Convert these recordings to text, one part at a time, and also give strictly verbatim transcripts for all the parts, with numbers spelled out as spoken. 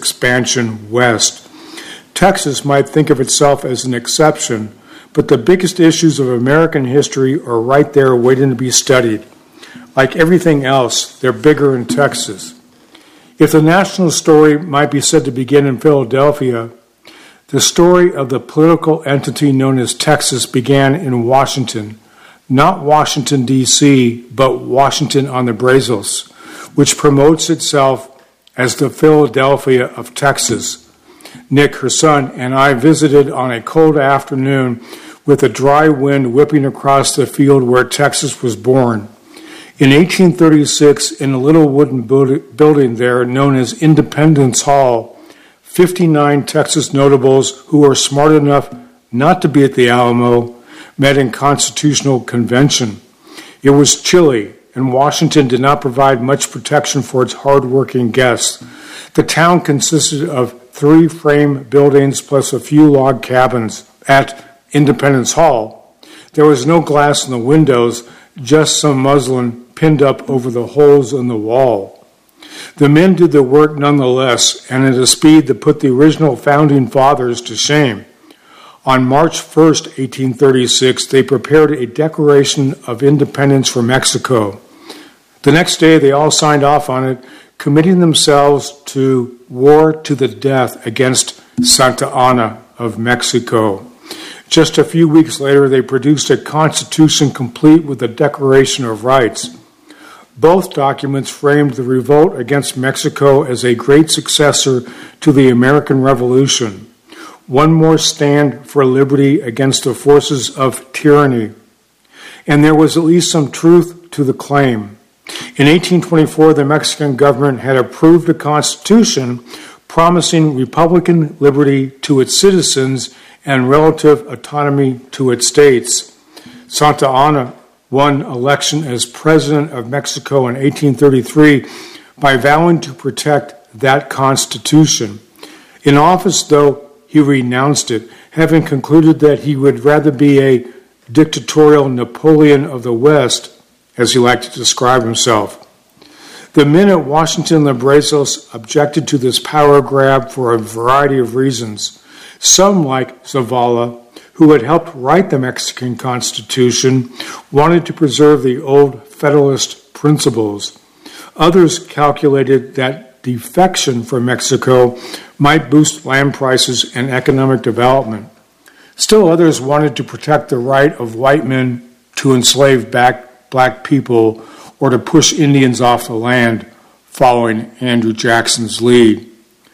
expansion west. Texas might think of itself as an exception, but the biggest issues of American history are right there waiting to be studied. Like everything else, they're bigger in Texas. If the national story might be said to begin in Philadelphia, the story of the political entity known as Texas began in Washington, not Washington, D C, but Washington on the Brazos, which promotes itself as the Philadelphia of Texas. Nick, her son, and I visited on a cold afternoon with a dry wind whipping across the field where Texas was born. In eighteen thirty-six, in a little wooden building there known as Independence Hall, fifty-nine Texas notables who were smart enough not to be at the Alamo met in Constitutional Convention. It was chilly, and Washington did not provide much protection for its hard-working guests. The town consisted of three frame buildings plus a few log cabins. At Independence Hall, there was no glass in the windows, just some muslin pinned up over the holes in the wall. The men did the work nonetheless, and at a speed that put the original founding fathers to shame. On March first, eighteen thirty-six, they prepared a Declaration of Independence for Mexico. The next day, they all signed off on it, committing themselves to war to the death against Santa Anna of Mexico. Just a few weeks later, they produced a constitution complete with the Declaration of Rights. Both documents framed the revolt against Mexico as a great successor to the American Revolution, one more stand for liberty against the forces of tyranny. And there was at least some truth to the claim. In eighteen twenty-four, the Mexican government had approved a constitution promising Republican liberty to its citizens and relative autonomy to its states. Santa Anna won election as president of Mexico in eighteen thirty-three by vowing to protect that constitution. In office, though, he renounced it, having concluded that he would rather be a dictatorial Napoleon of the West, as he liked to describe himself. The men at Washington and the Brazos objected to this power grab for a variety of reasons. Some, like Zavala, who had helped write the Mexican Constitution, wanted to preserve the old Federalist principles. Others calculated that defection from Mexico might boost land prices and economic development. Still others wanted to protect the right of white men to enslave back black people or to push Indians off the land, following Andrew Jackson's lead.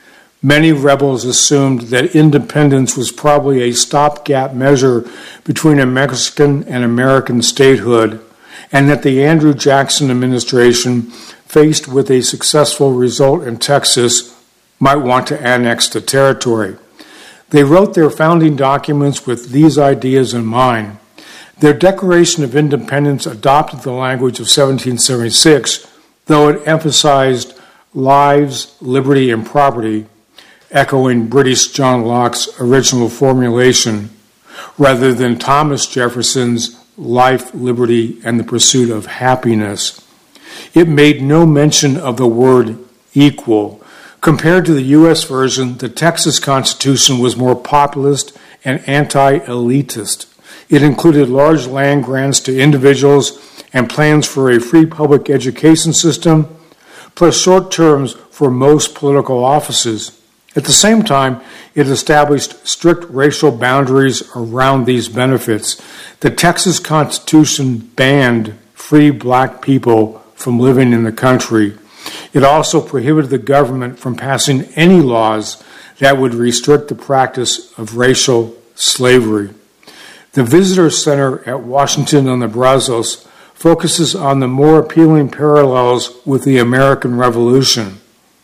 Many rebels assumed that independence was probably a stopgap measure between a Mexican and American statehood, and that the Andrew Jackson administration, faced with a successful result in Texas, might want to annex the territory. They wrote their founding documents with these ideas in mind. Their Declaration of Independence adopted the language of seventeen seventy-six, though it emphasized lives, liberty, and property, echoing British John Locke's original formulation, rather than Thomas Jefferson's life, liberty, and the pursuit of happiness. It made no mention of the word equal. Compared to the U S version, the Texas Constitution was more populist and anti-elitist. It included large land grants to individuals and plans for a free public education system, plus short terms for most political offices. At the same time, it established strict racial boundaries around these benefits. The Texas Constitution banned free black people from living in the country. It also prohibited the government from passing any laws that would restrict the practice of racial slavery. The Visitor Center at Washington on the Brazos focuses on the more appealing parallels with the American Revolution.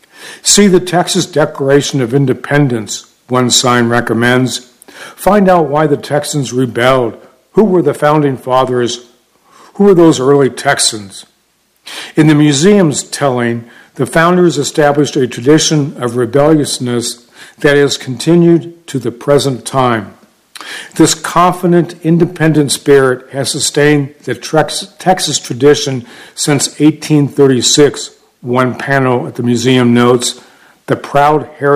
See the Texas Declaration of Independence, one sign recommends. Find out why the Texans rebelled. Who were the founding fathers? Who were those early Texans? In the museum's telling, the founders established a tradition of rebelliousness that has continued to the present time. This confident, independent spirit has sustained the Texas tradition since eighteen thirty-six. One panel at the museum notes, the proud heritage